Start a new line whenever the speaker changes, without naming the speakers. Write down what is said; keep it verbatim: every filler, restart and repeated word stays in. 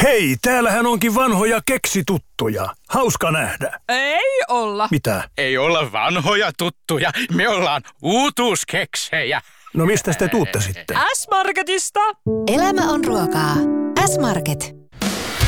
Hei, täällähän onkin vanhoja keksituttuja. Hauska nähdä.
Ei olla.
Mitä?
Ei olla vanhoja tuttuja. Me ollaan uutuuskeksejä.
No mistä te tuutte sitten?
S-Marketista.
Elämä on ruokaa. S-Market.